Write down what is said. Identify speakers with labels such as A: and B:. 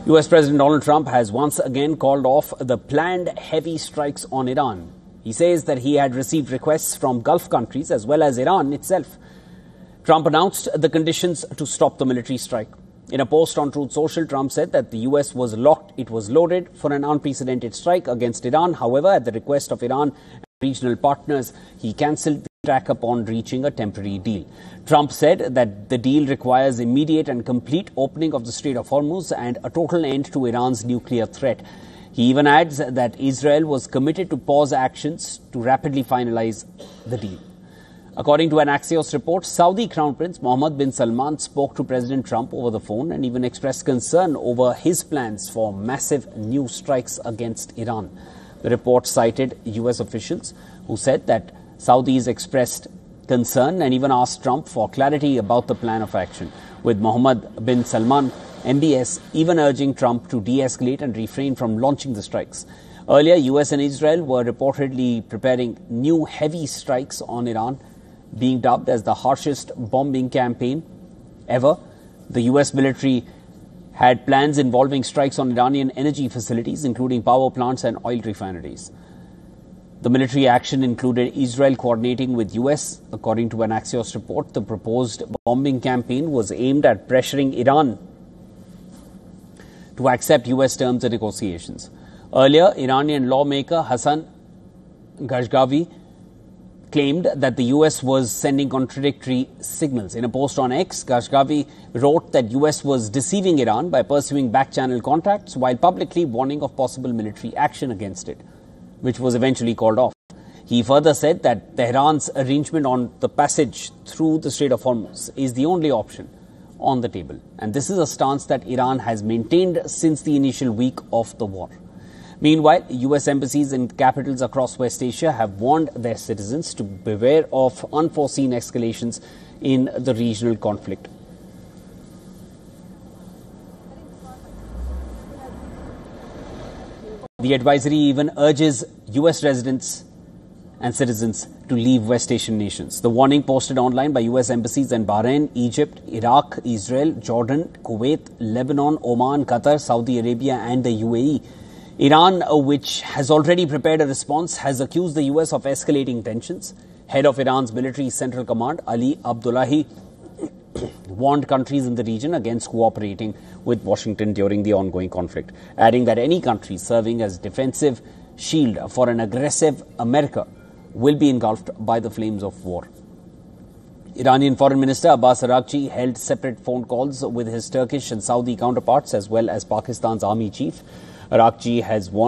A: US President Donald Trump has once again called off the planned heavy strikes on Iran. He says that he had received requests from Gulf countries as well as Iran itself. Trump announced the conditions to stop the military strike. In a post on Truth Social, Trump said that the US was locked, it was loaded for an unprecedented strike against Iran. However, at the request of Iran and regional partners, he cancelled the track upon reaching a temporary deal. Trump said that the deal requires immediate and complete opening of the Strait of Hormuz and a total end to Iran's nuclear threat. He even adds that Israel was committed to pause actions to rapidly finalize the deal. According to an Axios report, Saudi Crown Prince Mohammed bin Salman spoke to President Trump over the phone and even expressed concern over his plans for massive new strikes against Iran. The report cited US officials who said that Saudis expressed concern and even asked Trump for clarity about the plan of action, with Mohammed bin Salman, MBS, even urging Trump to de-escalate and refrain from launching the strikes. Earlier, US and Israel were reportedly preparing new heavy strikes on Iran, being dubbed as the harshest bombing campaign ever. The US military had plans involving strikes on Iranian energy facilities, including power plants and oil refineries. The military action included Israel coordinating with US. According to an Axios report, the proposed bombing campaign was aimed at pressuring Iran to accept US terms and negotiations. Earlier, Iranian lawmaker Hassan Ghashgavi claimed that the US was sending contradictory signals. In a post on X, Ghashgavi wrote that US was deceiving Iran by pursuing back-channel contacts while publicly warning of possible military action against it, which was eventually called off. He further said that Tehran's arrangement on the passage through the Strait of Hormuz is the only option on the table. And this is a stance that Iran has maintained since the initial week of the war. Meanwhile, US embassies in capitals across West Asia have warned their citizens to beware of unforeseen escalations in the regional conflict. The advisory even urges US residents and citizens to leave West Asian nations. The warning posted online by US embassies in Bahrain, Egypt, Iraq, Israel, Jordan, Kuwait, Lebanon, Oman, Qatar, Saudi Arabia and the UAE. Iran, which has already prepared a response, has accused the US of escalating tensions. Head of Iran's military central command, Ali Abdullahi, warned countries in the region against cooperating with Washington during the ongoing conflict, adding that any country serving as defensive shield for an aggressive America will be engulfed by the flames of war. Iranian Foreign Minister Abbas Araghchi held separate phone calls with his Turkish and Saudi counterparts as well as Pakistan's army chief. Araghchi has warned